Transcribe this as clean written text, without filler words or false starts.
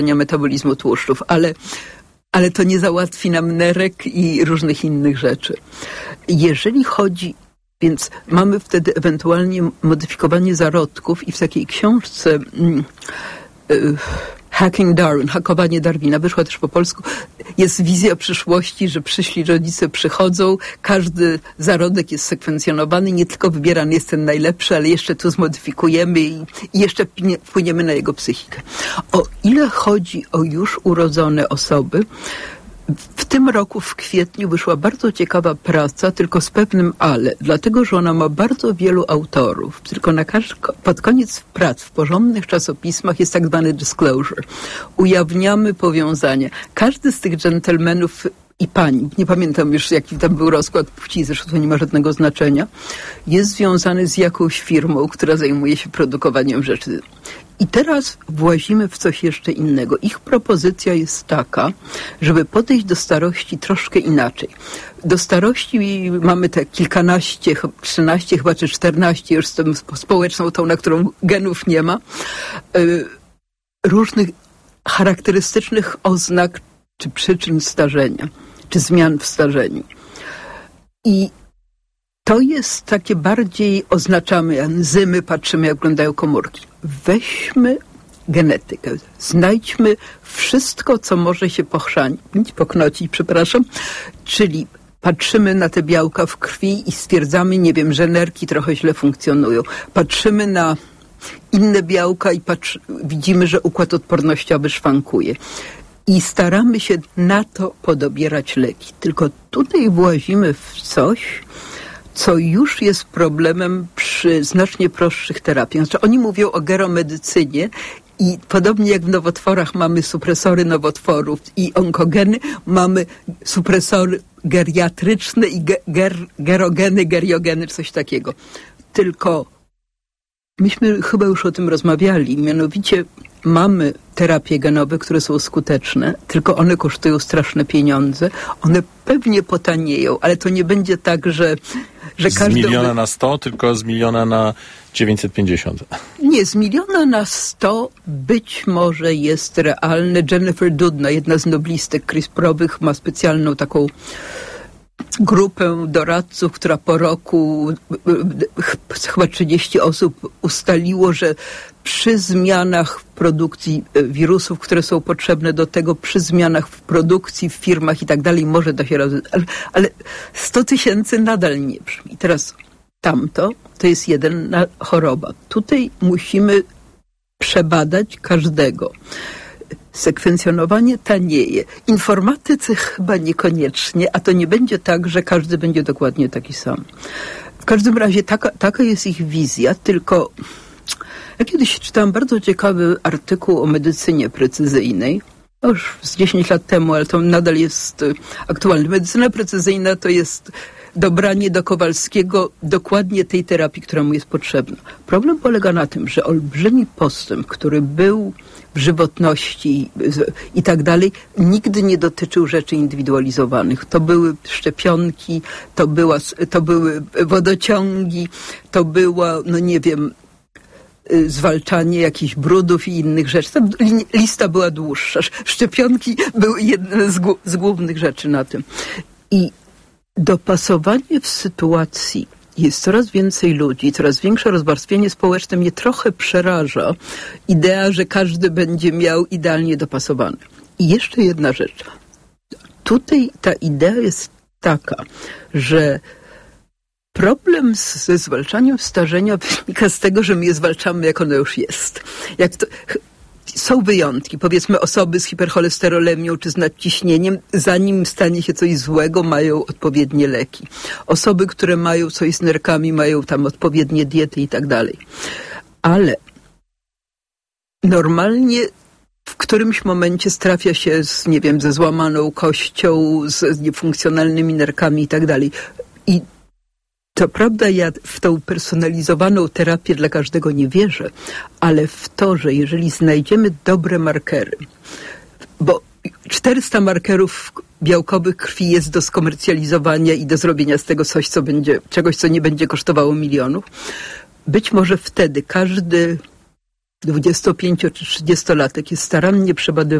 metabolizmu tłuszczów, ale to nie załatwi nam nerek i różnych innych rzeczy. Jeżeli chodzi, więc mamy wtedy ewentualnie modyfikowanie zarodków i w takiej książce Hacking Darwin, hakowanie Darwina, wyszła też po polsku, jest wizja przyszłości, że przyszli rodzice przychodzą, każdy zarodek jest sekwencjonowany, nie tylko wybierany jest ten najlepszy, ale jeszcze tu zmodyfikujemy i jeszcze wpłyniemy na jego psychikę. O ile chodzi o już urodzone osoby, w tym roku w kwietniu wyszła bardzo ciekawa praca, tylko z pewnym ale, dlatego że ona ma bardzo wielu autorów, tylko pod koniec prac w porządnych czasopismach jest tak zwany disclosure. Ujawniamy powiązanie. Każdy z tych dżentelmenów i pani, nie pamiętam już jaki tam był rozkład płci, zresztą to nie ma żadnego znaczenia, jest związany z jakąś firmą, która zajmuje się produkowaniem rzeczy. I teraz włazimy w coś jeszcze innego. Ich propozycja jest taka, żeby podejść do starości troszkę inaczej. Do starości mamy te kilkanaście, 13 chyba czy 14, już z tą społeczną, tą, na którą genów nie ma, różnych charakterystycznych oznak czy przyczyn starzenia, czy zmian w starzeniu. I to jest takie bardziej, oznaczamy enzymy, patrzymy jak wyglądają komórki. Weźmy genetykę, znajdźmy wszystko, co może się poknocić, czyli patrzymy na te białka w krwi i stwierdzamy, nie wiem, że nerki trochę źle funkcjonują. Patrzymy na inne białka i widzimy, że układ odpornościowy szwankuje. I staramy się na to podobierać leki. Tylko tutaj włazimy w coś, co już jest problemem przy znacznie prostszych terapiach. Znaczy, oni mówią o geromedycynie i podobnie jak w nowotworach mamy supresory nowotworów i onkogeny, mamy supresory geriatryczne i geriogeny, coś takiego. Tylko myśmy chyba już o tym rozmawiali, mianowicie mamy terapie genowe, które są skuteczne, tylko one kosztują straszne pieniądze. One pewnie potanieją, ale to nie będzie tak, że każdy... Z miliona na 100, tylko z miliona na 950. Nie, z miliona na 100 być może jest realne. Jennifer Doudna, jedna z noblistek CRISPR-owych, ma specjalną taką grupę doradców, która po roku, chyba 30 osób ustaliło, że przy zmianach w produkcji wirusów, które są potrzebne do tego, przy zmianach w produkcji, w firmach i tak dalej, może da się ale 100 000 nadal nie brzmi. Teraz tamto, to jest jedna choroba. Tutaj musimy przebadać każdego. Sekwencjonowanie tanieje. Informatycy chyba niekoniecznie, a to nie będzie tak, że każdy będzie dokładnie taki sam. W każdym razie taka jest ich wizja, tylko ja kiedyś czytałam bardzo ciekawy artykuł o medycynie precyzyjnej, już z 10 lat temu, ale to nadal jest aktualny. Medycyna precyzyjna to jest dobranie do Kowalskiego dokładnie tej terapii, która mu jest potrzebna. Problem polega na tym, że olbrzymi postęp, który był w żywotności i tak dalej, nigdy nie dotyczył rzeczy indywidualizowanych. To były szczepionki, to były wodociągi, to było, no nie wiem, zwalczanie jakichś brudów i innych rzeczy. Lista była dłuższa. Szczepionki były jedne z głównych rzeczy na tym. I dopasowanie w sytuacji, jest coraz więcej ludzi, coraz większe rozwarstwienie społeczne, mnie trochę przeraża idea, że każdy będzie miał idealnie dopasowany. I jeszcze jedna rzecz. Tutaj ta idea jest taka, że problem ze zwalczaniem starzenia wynika z tego, że my je zwalczamy, jak ono już jest. Są wyjątki, powiedzmy osoby z hipercholesterolemią czy z nadciśnieniem, zanim stanie się coś złego, mają odpowiednie leki. Osoby, które mają coś z nerkami, mają tam odpowiednie diety i tak dalej. Ale normalnie w którymś momencie trafia się ze złamaną kością, z niefunkcjonalnymi nerkami i tak dalej. I to prawda, ja w tą personalizowaną terapię dla każdego nie wierzę, ale w to, że jeżeli znajdziemy dobre markery, bo 400 markerów białkowych krwi jest do skomercjalizowania i do zrobienia z tego czegoś, co nie będzie kosztowało milionów, być może wtedy każdy 25 czy 30-latek jest starannie przebadywany